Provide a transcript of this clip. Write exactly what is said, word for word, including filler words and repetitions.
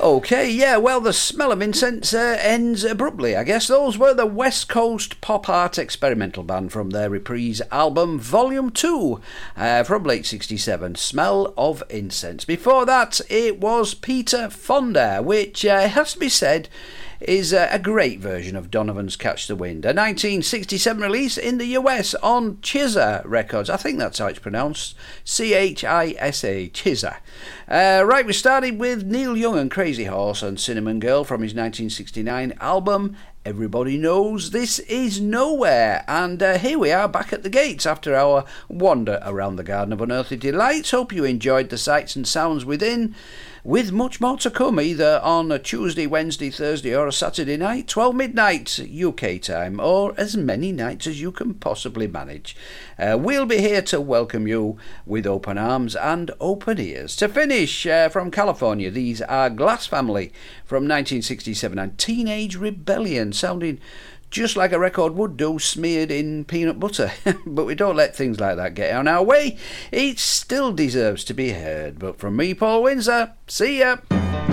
Okay, yeah, well, the smell of incense uh, ends abruptly, I guess. Those were the West Coast pop art experimental band from their Reprise album Volume two uh, from late sixty-seven, Smell of Incense. Before that, it was Peter Fonda, which uh, has to be said is uh, a great version of Donovan's Catch the Wind, a nineteen sixty-seven release in the U S on Chisa Records. I think that's how it's pronounced, C H I S A, Chisa. Uh, right, we started with Neil Young and Crazy Horse and Cinnamon Girl from his nineteen sixty-nine album Everybody Knows This Is Nowhere, and uh, here we are back at the gates after our wander around the Garden of Unearthly Delights. Hope you enjoyed the sights and sounds within, with much more to come either on a Tuesday, Wednesday, Thursday or a Saturday night, twelve midnight U K time, or as many nights as you can possibly manage. Uh, we'll be here to welcome you with open arms and open ears. To finish, uh, from California, these are Glass Family from nineteen sixty-seven and Teenage Rebellion, sounding just like a record would do, smeared in peanut butter. But we don't let things like that get on our way. It still deserves to be heard. But from me, Paul Windsor, see ya!